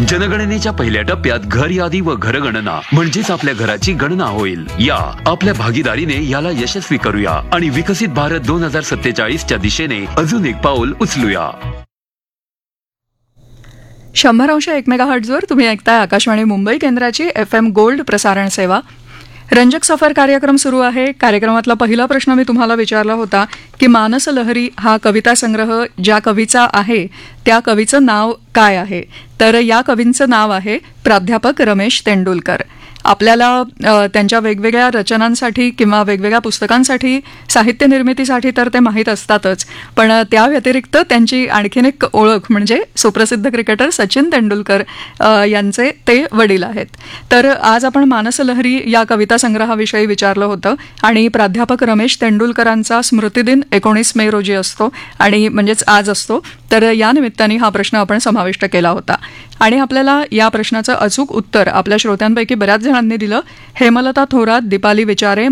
जनगणनेच्या पहिल्या टप्प्यात घर यादी व घरगणना म्हणजेच आपल्या घराची गणना होईल. या आपल्या भागीदारीने याला यशस्वी करूया आणि विकसित भारत 2047च्या दिशेने अजून एक पाऊल उचलूया. 100.1 मेगाहर्ट्झवर तुम्ही ऐकताय आकाशवाणी मुंबई केंद्राची FM गोल्ड प्रसारण सेवा. रंजक सफर कार्यक्रम सुरू आहे. कार्यक्रमातला पहिला प्रश्न मी तुम्हाला विचारला होता की मानस लहरी हा कविता संग्रह ज्या कवीचा आहे त्या कवीचं नाव काय आहे. तर या कवींचं नाव आहे प्राध्यापक रमेश तेंडुलकर. आपल्याला त्यांच्या वेगवेगळ्या रचनांसाठी किंवा वेगवेगळ्या पुस्तकांसाठी साहित्य निर्मितीसाठी तर ते माहीत असतातच, पण त्या व्यतिरिक्त त्यांची आणखीन एक ओळख म्हणजे सुप्रसिद्ध क्रिकेटर सचिन तेंडुलकर यांचे ते वडील आहेत. तर आज आपण मानस लहरी या कविता संग्रहाविषयी विचारलं होतं आणि प्राध्यापक रमेश तेंडुलकरांचा स्मृतिदिन 19 मे रोजी असतो आणि म्हणजेच आज असतो. तर या निमित्ताने हा प्रश्न आपण समाविष्ट केला होता आणि आपल्याला या प्रश्नाचं अचूक उत्तर आपल्या श्रोत्यांपैकी बऱ्याच जणांनी दिलं. हेमलता थोरात, दीपाली विचारे,